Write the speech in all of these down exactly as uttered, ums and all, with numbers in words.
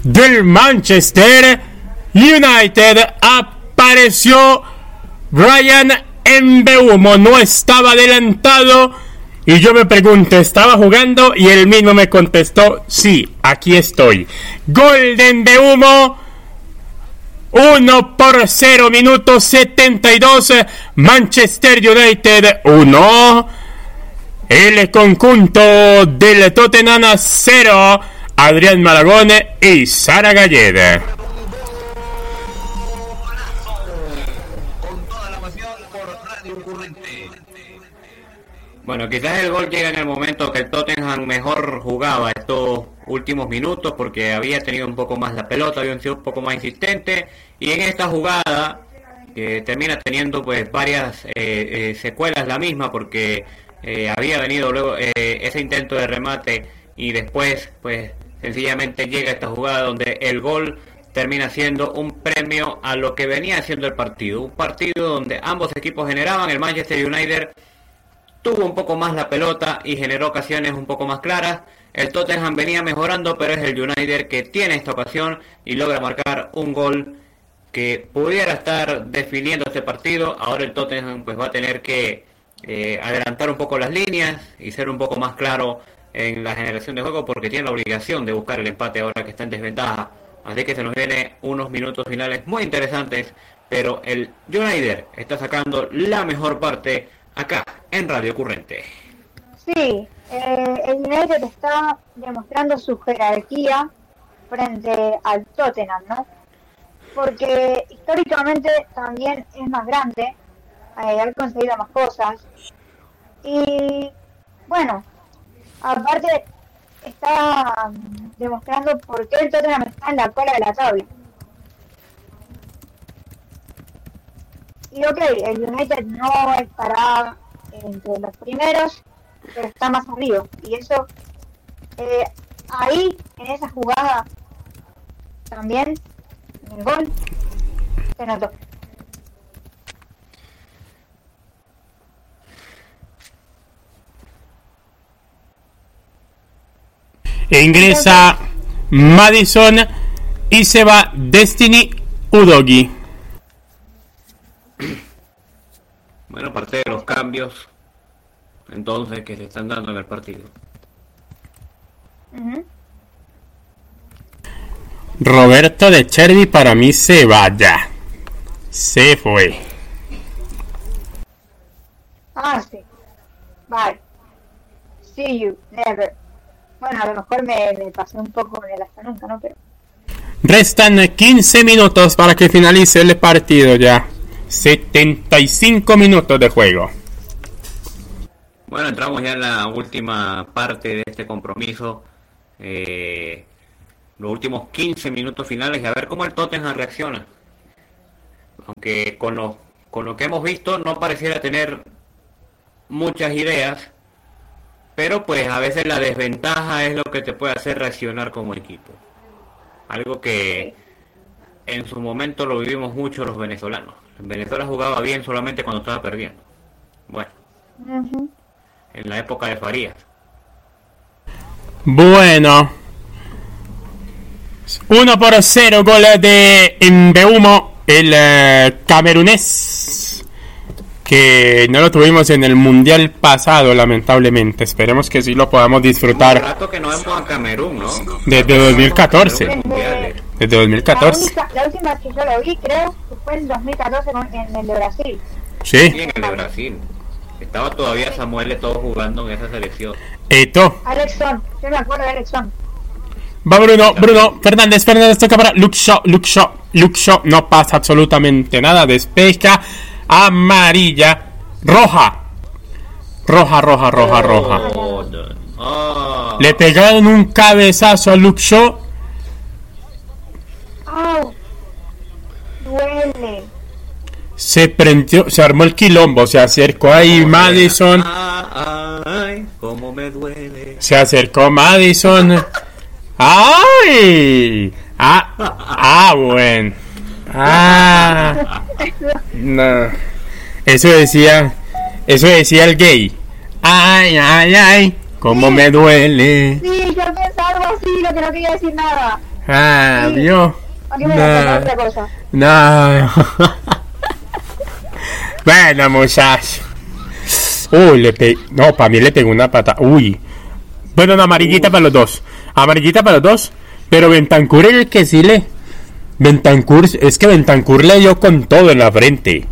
del Manchester United apareció Bryan Mbeumo. No estaba adelantado y yo me pregunto, ¿estaba jugando? Y él mismo me contestó, sí, aquí estoy. Gol de Mbeumo, uno por cero, minuto setenta y dos, Manchester United uno, el conjunto del Tottenham cero, Adrián Malagón y Sara Galleda. Bueno, quizás el gol llega en el momento que el Tottenham mejor jugaba estos últimos minutos, porque había tenido un poco más la pelota, había sido un poco más insistente, y en esta jugada que termina teniendo pues varias eh, eh, secuelas la misma, porque eh, había venido luego eh, ese intento de remate y después pues sencillamente llega esta jugada donde el gol termina siendo un premio a lo que venía haciendo el partido, un partido donde ambos equipos generaban. El Manchester United tuvo un poco más la pelota y generó ocasiones un poco más claras. El Tottenham venía mejorando, pero es el United que tiene esta ocasión y logra marcar un gol que pudiera estar definiendo este partido. Ahora el Tottenham pues va a tener que eh, adelantar un poco las líneas y ser un poco más claro en la generación de juego, porque tiene la obligación de buscar el empate ahora que está en desventaja. Así que se nos vienen unos minutos finales muy interesantes, pero el United está sacando la mejor parte acá en Radio Currente. Sí, eh, el United está demostrando su jerarquía frente al Tottenham, ¿no? Porque históricamente también es más grande, eh, ha conseguido más cosas y bueno, aparte está um, demostrando por qué el Tottenham está en la cola de la tabla. Y ok, el United no estará entre los primeros, pero está más arriba. Y eso, eh, ahí, en esa jugada, también, en el gol, se notó. Ingresa Maddison y se va Destiny Udogie. Bueno, parte de los cambios entonces que se están dando en el partido. Uh-huh. Roberto de Chervi para mí se vaya. Se fue. Ah, sí. Bye. See you. Never. Bueno, a lo mejor me, me pasé un poco en el hasta nunca, ¿no? Pero... Restan quince minutos para que finalice el partido ya. setenta y cinco minutos de juego. Bueno, entramos ya en la última parte de este compromiso. Eh, los últimos quince minutos finales y a ver cómo el Tottenham reacciona. Aunque con lo, con lo que hemos visto no pareciera tener muchas ideas, pero pues a veces la desventaja es lo que te puede hacer reaccionar como equipo. Algo que en su momento lo vivimos mucho los venezolanos. En Venezuela jugaba bien solamente cuando estaba perdiendo. Bueno, uh-huh. En la época de Farías. Bueno, uno por cero, gol de Mbeumo, el uh, camerunés, que no lo tuvimos en el mundial pasado, lamentablemente. Esperemos que sí lo podamos disfrutar. Un rato que no vemos a Camerún, ¿no? Desde dos mil catorce. Desde dos mil catorce. La, la última que yo lo vi, creo que fue en dos mil catorce en el de Brasil. Sí. Sí, en el de Brasil. Estaba todavía Samuel Eto'o jugando en esa selección. Eto'o. Alexson, yo me acuerdo de Alexson. Va Bruno, Bruno, Fernández, Fernández toca para Luke Shaw, Luke Shaw, Luke Shaw, no pasa absolutamente nada, despeja, amarilla, roja, roja, roja, roja, roja. Oh, no. Oh. Le pegaron un cabezazo a Luke Shaw. ¡Au! Duele. Se prendió, se armó el quilombo, se acercó ahí Maddison. Ay, cómo me duele. Se acercó Maddison. ¡Ay! Ah, ah, bueno. Ah. No. Eso decía, eso decía el gay. Ay, ay, ay, cómo sí, me duele. Sí, yo pensaba algo así, lo que no quería decir nada. Ah, Sí. vio. Aquí me voy a contar otra cosa. No. Bueno, muchacho. Uy, le pe... No, para mí le pegó una pata. Uy. Bueno, una amarillita para los dos. Amarillita para los dos. Pero Bentancur es el que sí le... Bentancur... Es que Bentancur le dio con todo en la frente.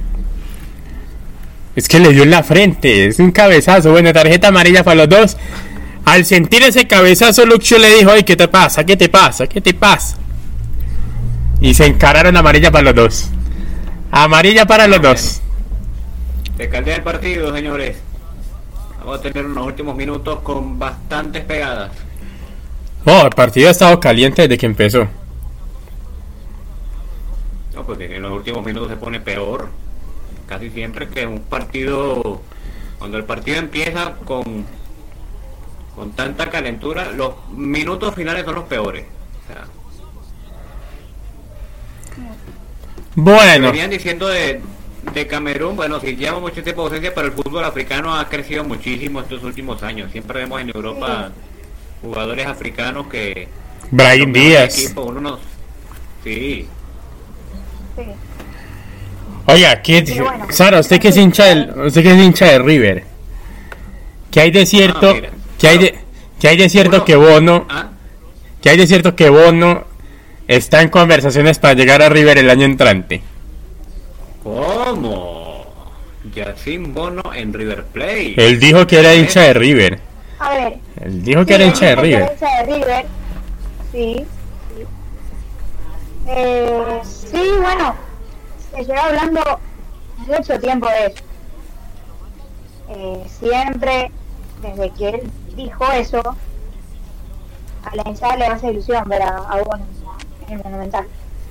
Es que le dio en la frente. Es un cabezazo. Bueno, tarjeta amarilla para los dos. Al sentir ese cabezazo, Luxio le dijo: ay, ¿qué te pasa? ¿Qué te pasa? ¿Qué te pasa? Y se encararon amarilla para los dos. Amarilla para los dos. Se caldea el partido, señores. Vamos a tener unos últimos minutos con bastantes pegadas. Oh, el partido ha estado caliente desde que empezó. No, porque en los últimos minutos se pone peor. Casi siempre que un partido, cuando el partido empieza con con tanta calentura, los minutos finales son los peores. O sea, Bueno, venían diciendo de, de Camerún, bueno, si lleva mucho tiempo de ausencia, pero el fútbol africano ha crecido muchísimo estos últimos años. Siempre vemos en Europa jugadores africanos que... Brahim Díaz. Equipo, uno no- sí, Sí. Oiga, ¿qué? Sí, bueno. Sara, usted que es hincha del, usted que es hincha de River. ¿Qué hay de cierto? Ah, mira. ¿Qué hay de, qué hay de cierto Uno- que Bono, ah, qué hay de cierto que Bono está en conversaciones para llegar a River el año entrante? ¿cómo? Yacine Bono en River Plate. Él dijo que era hincha de River. A ver. Él dijo que sí, era él hincha de dijo que era River. hincha de River. Sí. Sí. Eh, sí, bueno. Se lleva hablando mucho tiempo de eso. Eh, siempre, desde que él dijo eso, a la hinchada le hace ilusión ver a, a Bono en el Monumental.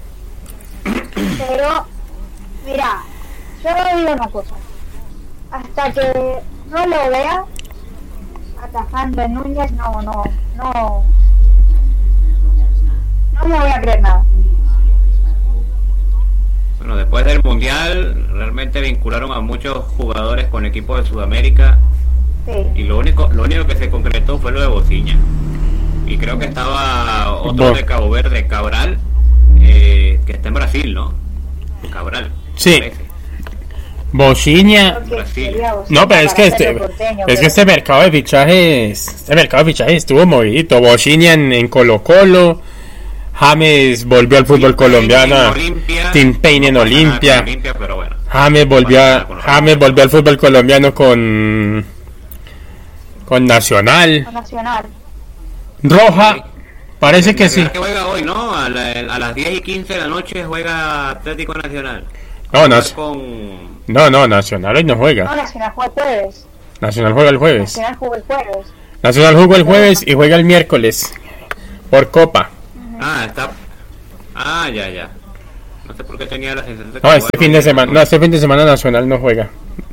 Pero, mira, yo digo una cosa. Hasta que no lo vea atajando en Núñez, no, no, no, no me voy a creer nada. Bueno, después del Mundial realmente vincularon a muchos jugadores con equipos de Sudamérica y Sí, lo único lo único que se concretó fue lo de Bociña. Y creo que estaba otro Bo- de Cabo Verde, Cabral, eh, que está en Brasil, ¿no? Cabral. Sí. parece. Bociña. creo que Brasil. sería Bocina No, pero es para que hacerlo este, porteño, es pero- que este mercado de fichajes, este mercado de fichajes estuvo movidito. Bociña en, en Colo Colo, James volvió al fútbol colombiano, En Olimpia, Tim Payne en no pasa nada con Olimpia, Olimpia, pero bueno. James volvió, No pasa a, nada con los James Olimpia. volvió al fútbol colombiano con con Nacional. Nacional. Roja, parece que sí. Que juega hoy, ¿no? A, la- a las diez y quince de la noche juega Atlético Nacional. No, Juega Nac- con... no, no, Nacional hoy no No, juega. Nacional juega el jueves. Nacional juega el jueves. Nacional jugó el jueves. Nacional jugó el jueves y juega el miércoles por Copa. Ah, está... Ah, ya, ya. No sé por qué tenía la sensación de que No, jugaba este hoy. fin de semana, no, este fin de semana Nacional no juega.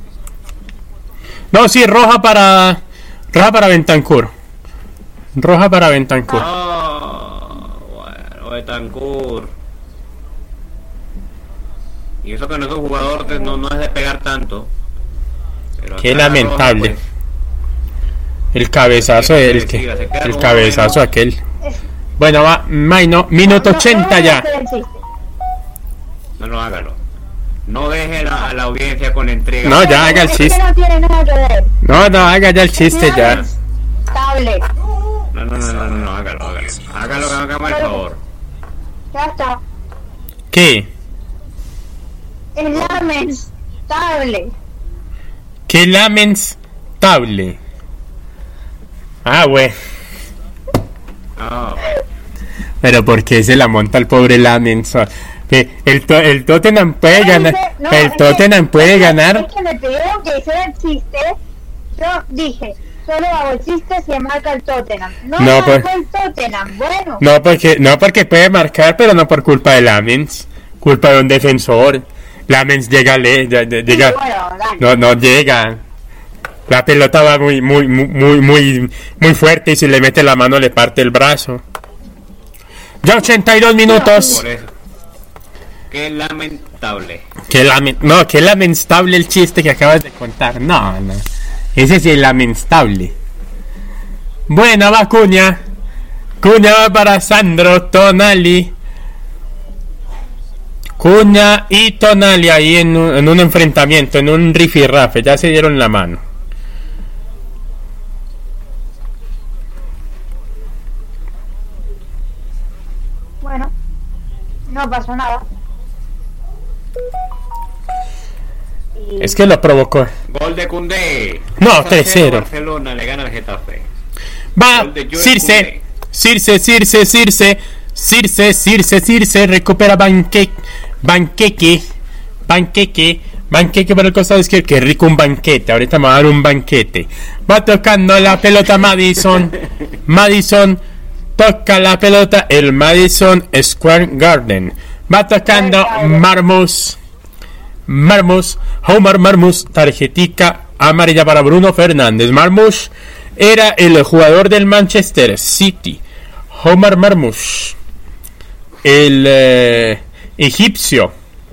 No, sí, roja para roja para Bentancur. Roja para Bentancur. Ah, bueno, Betancourt. Y eso que no es un jugador que no, no es de pegar tanto. Pero Qué acá lamentable. Roja, El cabezazo, Sí, el sí, que sí, se queda el como cabezazo bueno. aquel. Es- Bueno, va, Maino, minuto no- no ochenta voy a ya. hacer el chiste. pues, no lo hágalo. No deje la, a la audiencia con la entrega. No, ya haga el Es chiste. que no tiene nada que ver. No, no, haga ya el chiste ya. Estable. No, no, no, no, no, no, hágalo, hágalo. Hágalo, hágame el favor. Ya está. ¿Qué? Es lamentable. Qué lamentable. Ah, güey. Ah, Pero ¿por qué se la monta el pobre Lamens? Que El, to- el Tottenham puede No, ganar. dice- no, El es que- Tottenham puede es que- ganar. Es que me pidieron que hiciera el chiste. Yo dije, solo hago el chiste si marca el Tottenham. No, No, marcó pues- el Tottenham. Bueno. No porque, no porque puede marcar, pero no por culpa de Lamens. Culpa de un defensor. Lamens llega, le, ya- ya- Sí, llega. bueno, dale. No, no llega. La pelota va muy, muy, muy, muy, muy, muy fuerte y si le mete la mano le parte el brazo. Ya ochenta y dos minutos. por eso. Qué lamentable. Qué lamen- no, qué lamentable el chiste que acabas de contar. No, no. Ese sí es lamentable. Bueno, Vacuña. Cuña va para Sandro Tonali. Cuña y Tonali ahí en un, en un enfrentamiento, en un rifirrafe. Ya se dieron la mano. Bueno, no pasó nada. Y Es que lo provocó. Gol de Koundé. No, tres cero. Barcelona le gana al Getafe. Va, Gol de Joel Circe, Koundé. Circe, Circe, Circe, Circe, Circe, Circe, recupera Banqueque, Banqueque, Banqueque, Banqueque para el costado izquierdo. Qué rico un banquete, ahorita me va a dar un banquete. Va tocando la pelota Madison, Madison, toca la pelota el Madison Square Garden. Va tocando Marmus, Marmus, Omar Marmus, tarjetica amarilla para Bruno Fernández. Marmus era el jugador del Manchester City. Omar Marmoush, el eh, egipcio.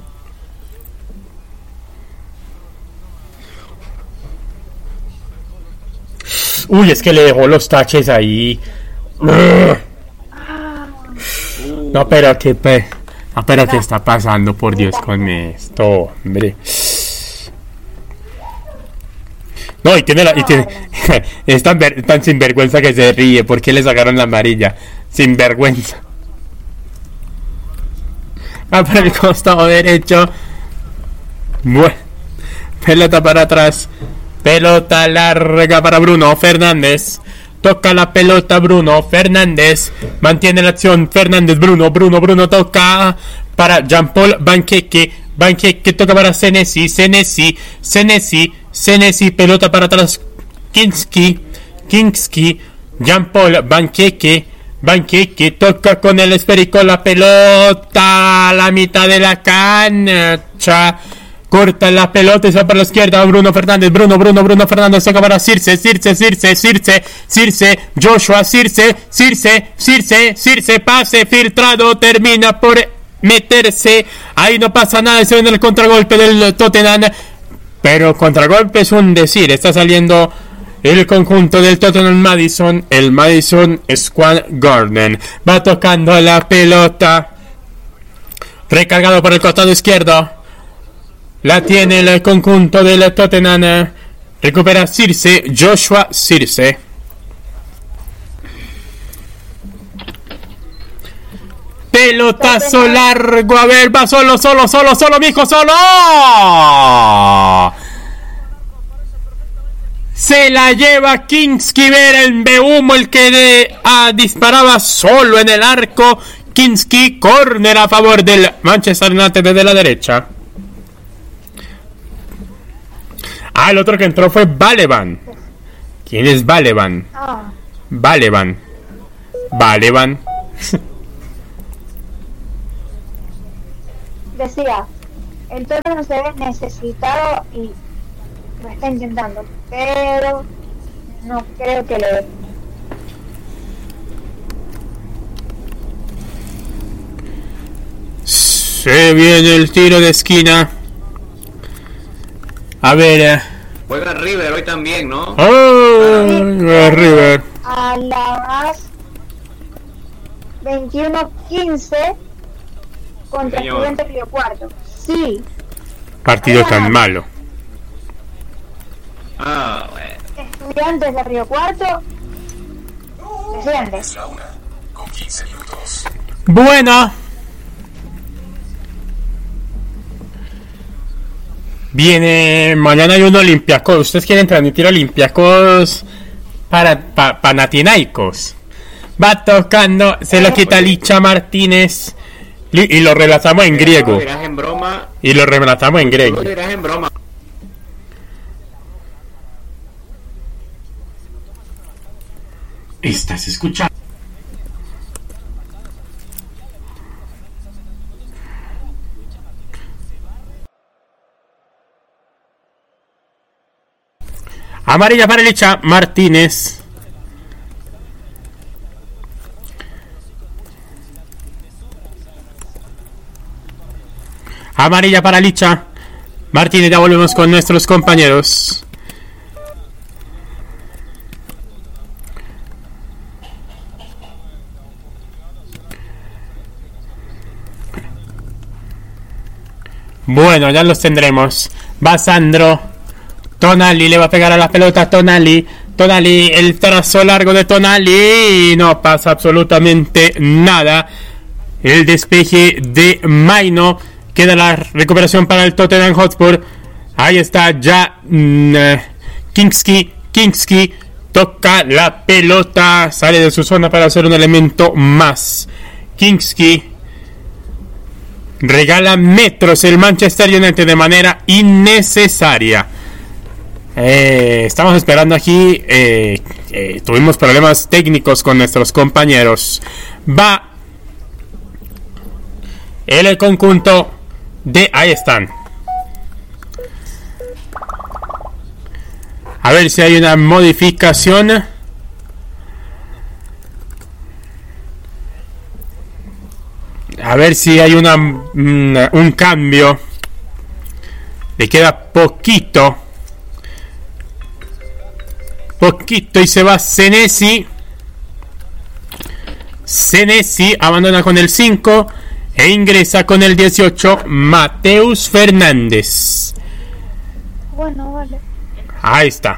Uy, es que le dejó los taches ahí. No, pero qué pe... No, pero qué está pasando, por Dios, con esto, hombre. No, y tiene la, y tiene, es tan, ver, tan sinvergüenza que se ríe. ¿Por qué le sacaron la amarilla? Sinvergüenza. Va para el costado derecho. Bueno, pelota para atrás. Pelota larga para Bruno Fernández. Toca la pelota Bruno Fernández. Mantiene la acción Fernández. Bruno, Bruno, Bruno toca para Jean-Paul Banqueque. Banqueque toca para Senesi. Senesi, Senesi. Senesi, pelota para atrás. Kinski, Kinski, Jean-Paul Banqueque, Banqueque toca con el esférico la pelota a la mitad de la cancha. Corta la pelota y se va para la izquierda. Bruno Fernández, Bruno, Bruno, Bruno Fernández toca para Circe, Circe, Circe, Circe, Circe, Joshua, Circe, Circe, Circe, Circe, pase filtrado, termina por meterse. Ahí no pasa nada, se viene el contragolpe del Tottenham. Pero contragolpe es un decir. Está saliendo el conjunto del Tottenham Madison. El Madison Square Garden. Va tocando la pelota. Recargado por el costado izquierdo. La tiene el conjunto del Tottenham. Recupera Circe. Joshua Circe. Pelotazo largo, a ver, va solo, solo, solo, solo, mijo, solo. Se la lleva Kinski Vera en Beumo, el que de, ah, disparaba solo en el arco. Kinski, córner a favor del Manchester United desde la derecha. Ah, el otro que entró fue Balevan. ¿Quién es Balevan? ah, Balevan. Balevan. decía, el Tottenham se ve necesitado y lo está intentando, pero no creo que le dé. Se viene el tiro de esquina. A ver. Eh. Juega River hoy también, ¿no? Oh, River. A las veintiuno quince contra Señor. Estudiantes Río Cuarto. Sí, Partido tan malo. Ah, bueno. Estudiantes de Río Cuarto desciende. Bueno. Viene. Mañana hay un Olympiacos. ¿Ustedes quieren transmitir Olympiacos para pa, Panathinaikos? Va tocando. Se lo quita Licha Martínez. Y lo relatamos en griego. Lo dirás en broma. Y lo relatamos en griego. Lo dirás en broma. Estás escuchando. Amarilla para Licha Martínez. Amarilla para Licha Martínez. Ya volvemos con nuestros compañeros. Bueno, ya los tendremos. Va Sandro. Tonali le va a pegar a la pelota. Tonali. Tonali, el trazo largo de Tonali. Y no pasa absolutamente nada. El despeje de Maino. Queda la recuperación para el Tottenham Hotspur. Ahí está ya mmm, Kingsley. Kingsley toca la pelota. Sale de su zona para hacer un elemento más. Kingsley regala metros el Manchester United de manera innecesaria. Eh, estamos esperando aquí. Eh, eh, tuvimos problemas técnicos con nuestros compañeros. Va el conjunto de... Ahí están. A ver si hay una modificación. A ver si hay una, una un cambio. Le queda poquito. Poquito y se va Senesi. Senesi abandona con el cinco e ingresa con el dieciocho Mateus Fernández. Bueno, vale. Ahí está.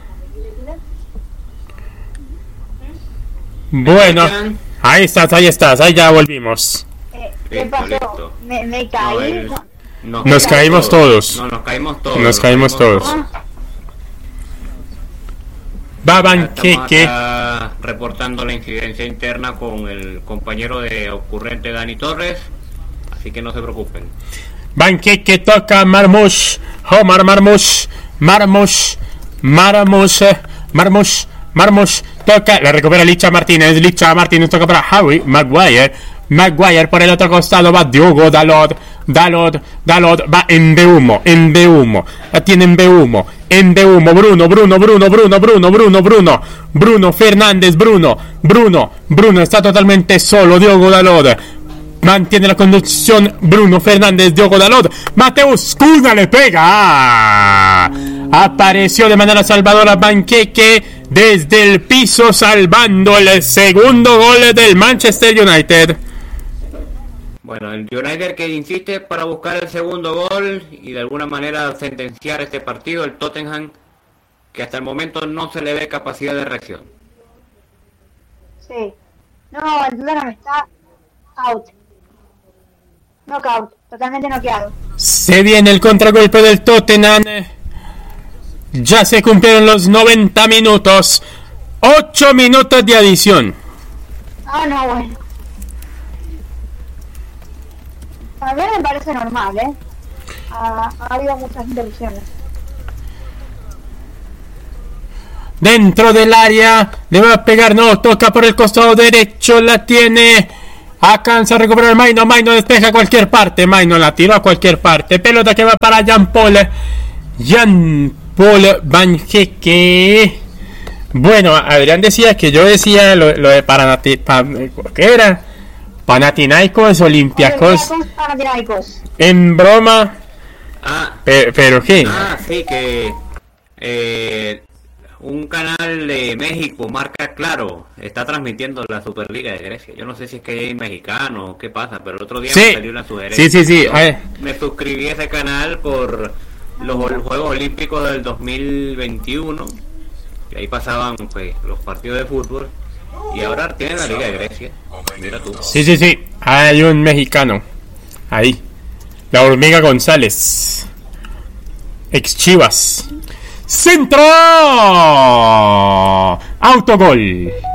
Bueno, ahí estás, ahí estás, ahí ya volvimos. Eh, ¿Qué Listo, pasó? listo. Me, me No, caí. el- nos, Nos caímos todos. No, nos caímos todos. Nos caímos todos. Ah, Va Estamos Banqueque. acá reportando la incidencia interna con el compañero de ocurrente Dani Torres. Así que no se preocupen. Banqueque toca Marmoush. Omar Marmoush. Marmoush. Marmoush. Marmoush. Marmoush. Toca. La recupera Licha Martínez. Licha Martínez toca para Harry Maguire. Maguire por el otro costado va Diogo Dalot. Dalot. Dalot va en de humo. En de humo. La tiene en de humo. En de humo. Bruno. Bruno. Bruno. Bruno. Bruno. Bruno. Bruno. Bruno Fernández. Bruno. Bruno. Bruno está totalmente solo. Diogo Dalot. Mantiene la conducción Bruno Fernández, Diogo Dalot. Mateus Cunha le pega. ¡Ah! Apareció de manera salvadora Banqueque desde el piso, salvando el segundo gol del Manchester United. Bueno, el United que insiste para buscar el segundo gol y de alguna manera sentenciar este partido. El Tottenham que hasta el momento no se le ve capacidad de reacción. sí. No, el Tottenham está out. Knockout. Totalmente noqueado. Se viene el contragolpe del Tottenham. Ya se cumplieron los noventa minutos. ocho minutos de adición. Ah, no, bueno. A mí me parece normal, ¿eh? Ha, ha habido muchas interrupciones. Dentro del área. Le va a pegar. No, toca por el costado derecho. La tiene. Alcanza a recuperar Maino. Maino despeja a cualquier parte. Maino la tiró a cualquier parte. Pelota que va para Jean Paul. Jean Paul Banqueque. Bueno, Adrián decía que yo decía lo, lo de Paranati, pa, ¿qué era? Panathinaikos, Olympiacos. Olympiacos, Panathinaikos. En broma. Ah, Pero, pero ¿qué? ah sí, que eh, un canal de México, Marca Claro, está transmitiendo la Superliga de Grecia. Yo no sé si es que es mexicano o qué pasa, pero el otro día Sí. me salió una sugerencia. Sí, sí, sí. Yo Ay. me suscribí a ese canal por los Juegos Olímpicos del dos mil veintiuno. Y ahí pasaban pues, los partidos de fútbol. Y ahora tienen la Liga de Grecia. Mira tú. Sí, sí, sí. Hay un mexicano. Ahí. La Hormiga González. Ex Chivas. Centro. Autogol.